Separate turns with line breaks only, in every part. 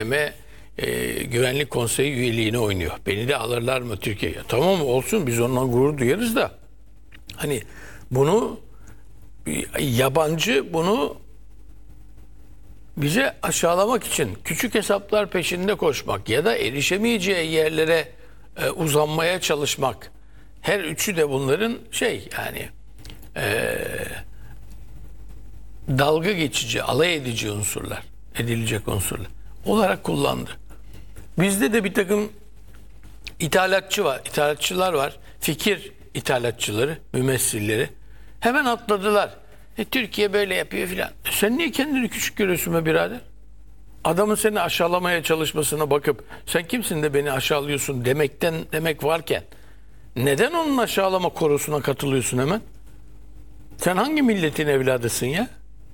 Güvenlik Konseyi üyeliğini oynuyor. Beni de alırlar mı Türkiye'ye? Tamam olsun, biz ondan gurur duyarız da. Hani bunu yabancı bunu bize aşağılamak için küçük hesaplar peşinde koşmak ya da erişemeyeceği yerlere uzanmaya çalışmak. Her üçü de bunların dalga geçici, alay edici unsurlar, edilecek unsurlar olarak kullandı. Bizde de bir takım ithalatçılar var. Fikir ithalatçıları, mümessilleri. Hemen atladılar. Türkiye böyle yapıyor filan. Sen niye kendini küçük görüyorsun be birader? Adamın seni aşağılamaya çalışmasına bakıp sen kimsin de beni aşağılıyorsun demek varken neden onun aşağılama korusuna katılıyorsun hemen? Sen hangi milletin evladısın ya?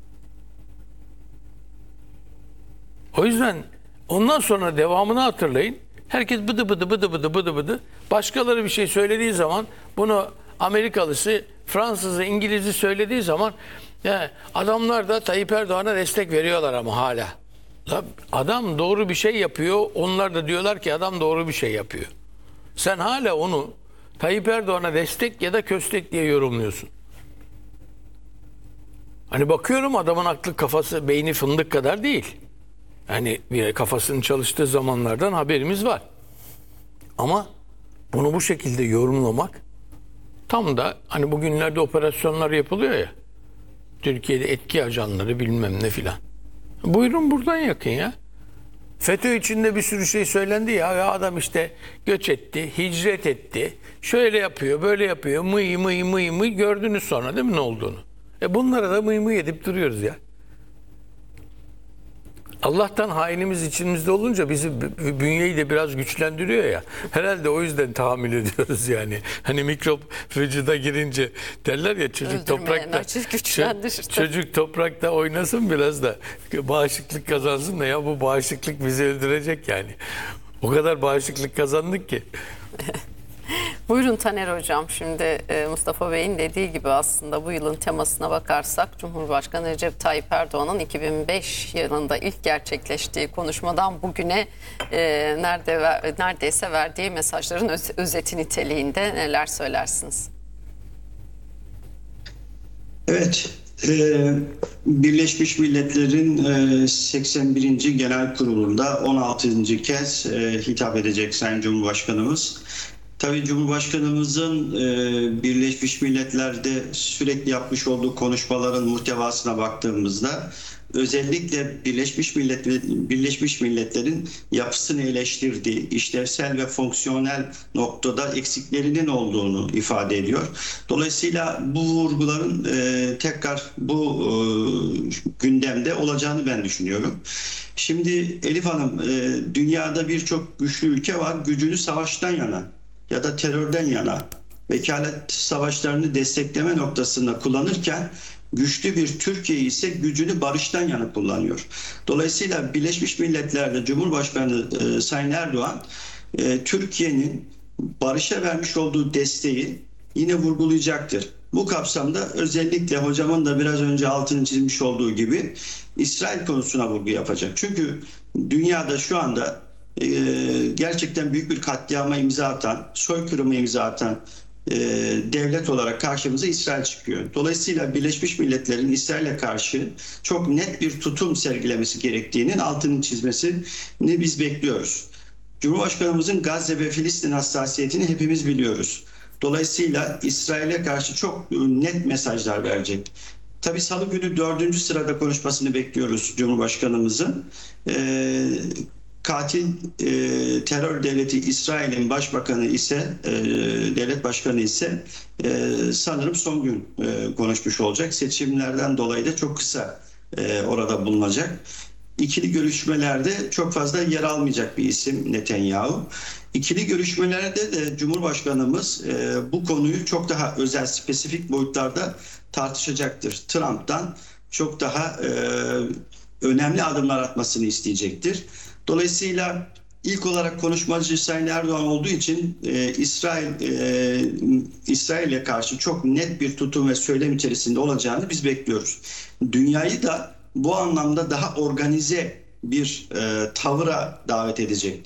O yüzden ondan sonra devamını hatırlayın. Herkes bıdı. Başkaları bir şey söylediği zaman bunu Amerikalısı, Fransızı, İngiliz'i söylediği zaman adamlar da Tayyip Erdoğan'a destek veriyorlar ama hala. Adam doğru bir şey yapıyor. Onlar da diyorlar ki adam doğru bir şey yapıyor. Sen hala onu Tayyip Erdoğan'a destek ya da köstek diye yorumluyorsun. Hani bakıyorum adamın aklı, kafası, beyni fındık kadar değil. Yani kafasının çalıştığı zamanlardan haberimiz var. Ama bunu bu şekilde yorumlamak tam da hani bugünlerde operasyonlar yapılıyor ya. Türkiye'de etki ajanları bilmem ne filan. Buyurun buradan yakın ya. FETÖ içinde bir sürü şey söylendi ya adam işte göç etti, hicret etti. Şöyle yapıyor, böyle yapıyor. Mıy gördünüz sonra değil mi ne olduğunu? Bunlara da mıy edip duruyoruz ya. Allah'tan hainimiz içimizde olunca bizi bünyeyi de biraz güçlendiriyor ya. Herhalde o yüzden tahammül ediyoruz yani. Hani mikrop vücuda girince derler ya çocuk toprakta oynasın biraz da bağışıklık kazansın da ya bu bağışıklık bizi öldürecek yani. O kadar bağışıklık kazandık ki.
Buyurun Taner Hocam. Şimdi Mustafa Bey'in dediği gibi aslında bu yılın temasına bakarsak Cumhurbaşkanı Recep Tayyip Erdoğan'ın 2005 yılında ilk gerçekleştiği konuşmadan bugüne neredeyse verdiği mesajların özeti niteliğinde neler söylersiniz?
Evet, Birleşmiş Milletler'in 81. Genel Kurulu'nda 16. kez hitap edecek Sayın Cumhurbaşkanımız. Tabii Cumhurbaşkanımızın Birleşmiş Milletler'de sürekli yapmış olduğu konuşmaların muhtevasına baktığımızda özellikle Birleşmiş Milletler'in yapısını eleştirdiği, işlevsel ve fonksiyonel noktada eksiklerinin olduğunu ifade ediyor. Dolayısıyla bu vurguların tekrar bu gündemde olacağını ben düşünüyorum. Şimdi Elif Hanım, dünyada birçok güçlü ülke var, gücünü savaştan yana ya da terörden yana vekalet savaşlarını destekleme noktasında kullanırken güçlü bir Türkiye ise gücünü barıştan yana kullanıyor. Dolayısıyla Birleşmiş Milletler'de Cumhurbaşkanı Sayın Erdoğan Türkiye'nin barışa vermiş olduğu desteği yine vurgulayacaktır. Bu kapsamda özellikle hocamın da biraz önce altını çizmiş olduğu gibi İsrail konusuna vurgu yapacak. Çünkü dünyada şu anda gerçekten büyük bir katliama imza atan, soykırıma imza atan devlet olarak karşımıza İsrail çıkıyor. Dolayısıyla Birleşmiş Milletler'in İsrail'e karşı çok net bir tutum sergilemesi gerektiğinin altını çizmesini biz bekliyoruz. Cumhurbaşkanımızın Gazze ve Filistin hassasiyetini hepimiz biliyoruz. Dolayısıyla İsrail'e karşı çok net mesajlar verecek. Tabii Salı günü 4. sırada konuşmasını bekliyoruz Cumhurbaşkanımızın. Katil terör devleti İsrail'in başbakanı ise devlet başkanı ise sanırım son gün konuşmuş olacak. Seçimlerden dolayı da çok kısa orada bulunacak. İkili görüşmelerde çok fazla yer almayacak bir isim Netanyahu. İkili görüşmelerde de Cumhurbaşkanımız bu konuyu çok daha özel, spesifik boyutlarda tartışacaktır. Trump'tan çok daha önemli adımlar atmasını isteyecektir. Dolayısıyla ilk olarak konuşmacı Sayın Erdoğan olduğu için İsrail'e karşı çok net bir tutum ve söylem içerisinde olacağını biz bekliyoruz. Dünyayı da bu anlamda daha organize bir tavıra davet edecektir.